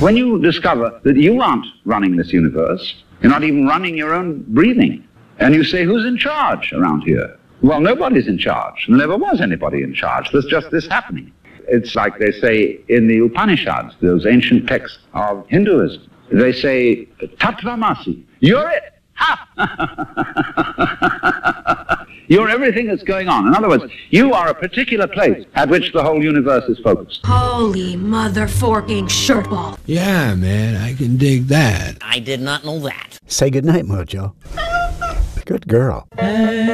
When you discover that you aren't running this universe, you're not even running your own breathing, and you say, who's in charge around here? Well, nobody's in charge. There never was anybody in charge. There's just this happening. It's like they say in the Upanishads, those ancient texts of Hinduism. They say, Tattvamasi, you're it. Ha! You're everything that's going on. In other words, you are a particular place at which the whole universe is focused. Holy mother-forking shirtball. Yeah, man, I can dig that. I did not know that. Say goodnight, Mojo. Good girl.